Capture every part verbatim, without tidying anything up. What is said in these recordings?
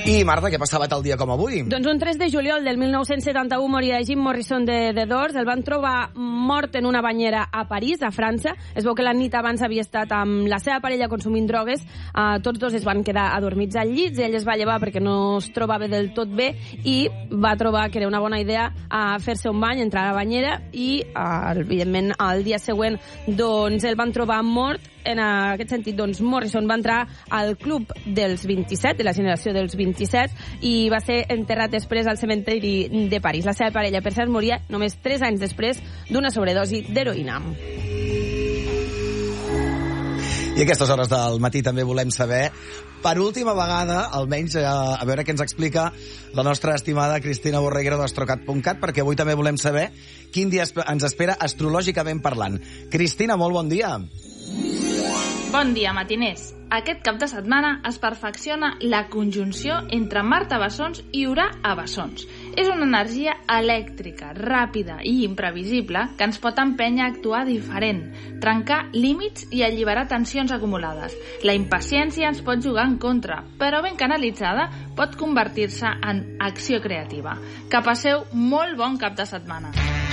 I, Marta, què passava tal dia com avui? Doncs un tres de juliol del mil nou-cents setanta-u moria Jim Morrison de The Doors. El van trobar mort en una banyera a París, a França. Es veu que la nit abans havia estat amb la seva parella consumint drogues. Uh, tots dos es van quedar adormits al llit. Ell es va llevar perquè no es trobava del tot bé i va trobar que era una bona idea uh, fer-se un bany, entrar a la banyera i, uh, evidentment, al dia següent doncs, el van trobar mort. En aquest sentit, doncs, Morrison va entrar al club dels vint-i-set, de la generació dels vint-i-set, i va ser enterrat després al cementeri de París. La seva parella, per cert, moria només tres anys després d'una sobredosi d'heroïna. I a aquestes hores del matí també volem saber, per última vegada, almenys, a, a veure què ens explica la nostra estimada Cristina Borreguero d'Astrocat punt cat, perquè avui també volem saber quin dia ens espera astrològicament parlant. Cristina, molt bon dia. Bon dia, matiners. Aquest cap de setmana es perfecciona la conjunció entre Mart a Bessons i Urà a Bessons. És una energia elèctrica, ràpida i imprevisible que ens pot empènyer a actuar diferent, trencar límits i alliberar tensions acumulades. La impaciència ens pot jugar en contra, però ben canalitzada pot convertir-se en acció creativa. Que passeu molt bon cap de setmana.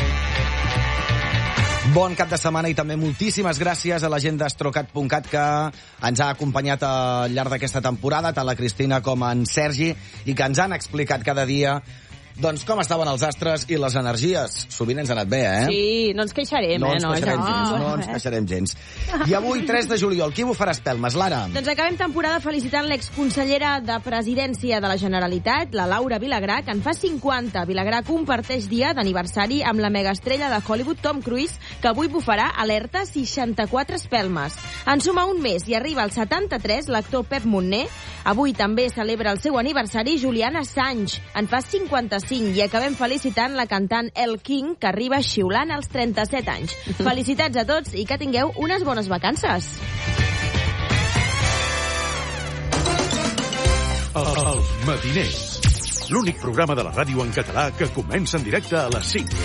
Bon cap de setmana i també moltíssimes gràcies a la gent d'Astrocat punt cat que ens ha acompanyat al llarg d'aquesta temporada, tant la Cristina com en Sergi, i que ens han explicat cada dia doncs com estaven els astres i les energies. Sovint ens ha anat bé, eh? Sí, no ens queixarem, no eh? Ens no, queixarem no, gens, no ens queixarem gens. I avui, tres de juliol, qui bufarà espelmes, Lara? Doncs acabem temporada felicitant l'exconsellera de Presidència de la Generalitat, la Laura Vilagrà, que en fa cinquanta. Vilagrà comparteix dia d'aniversari amb la megaestrella de Hollywood, Tom Cruise, que avui bufarà alerta seixanta-quatre espelmes. En suma un mes i arriba al setanta-tres l'actor Pep Monner. Avui també celebra el seu aniversari Julian Assange. En fa cinquanta-cinc i acabem felicitant la cantant Elle King, que arriba xiulant als trenta-set anys. Felicitats a tots i que tingueu unes bones vacances. Els Matiners. L'únic programa de la ràdio en català que comença en directe a les cinc.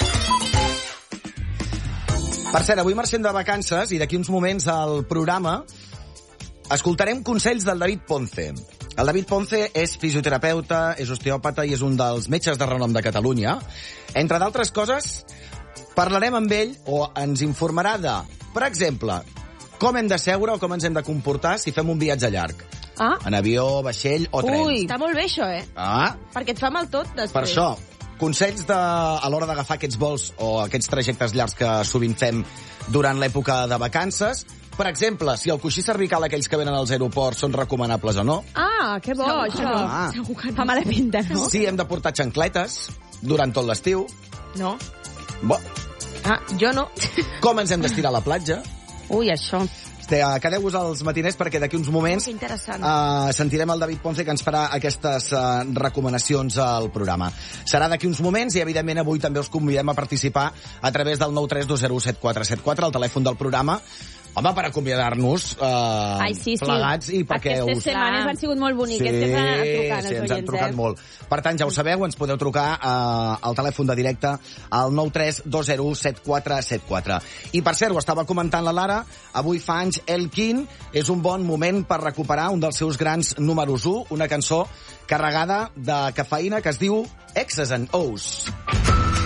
Per cert, avui marxem de vacances i d'aquí uns moments al programa escoltarem consells del David Ponce. El David Ponce és fisioterapeuta, és osteòpata i és un dels metges de renom de Catalunya. Entre d'altres coses, parlarem amb ell o ens informarà de, per exemple, com hem de seure o com ens hem de comportar si fem un viatge llarg. Ah. En avió, vaixell o tren. Ui, està molt bé això, eh? Ah. Perquè et fa mal tot després. Per això, consells de, a l'hora d'agafar aquests vols o aquests trajectes llargs que sovint fem durant l'època de vacances. Per exemple, si el coixí cervical aquells que venen als aeroports són recomanables o no. Ah, que bo, Segur això. Ah. Segur que fa mala pinta, no? Si hem de portar xancletes durant tot l'estiu. No. Bo. Ah, jo no. Com ens hem d'estirar a la platja. Ui, això. Quedeu-vos als matiners perquè d'aquí uns moments Que interessant. uh, sentirem el David Ponce que ens farà aquestes uh, recomanacions al programa. Serà d'aquí uns moments i evidentment avui també us convidem a participar a través del nou tres dos zero set quatre set quatre, el telèfon del programa. Home, per acomiadar-nos uh, Ai, sí, sí. plegats i perquè Aquestes us... setmanes han sigut molt boniques, Sí, que ens han trucat sí, els ens han oients, trucat eh? molt. Per tant, ja ho sabeu, ens podeu trucar uh, al telèfon de directe al nou tres dos zero set quatre set quatre. I per cert, ho estava comentant la Lara, avui fa anys Elle King, és un bon moment per recuperar un dels seus grans números u, una cançó carregada de cafeïna que es diu X's and O's.